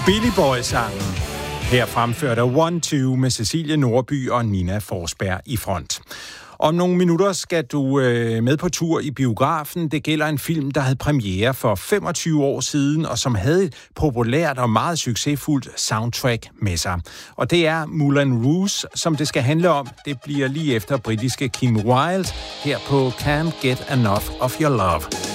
Billy Boy-sangen. Her fremførte 1-2 med Cecilie Nordby og Nina Forsberg i front. Om nogle minutter skal du med på tur i biografen. Det gælder en film, der havde premiere for 25 år siden, og som havde et populært og meget succesfuldt soundtrack med sig. Og det er Moulin Rouge, som det skal handle om. Det bliver lige efter britiske Kim Wilde her på Can't Get Enough of Your Love.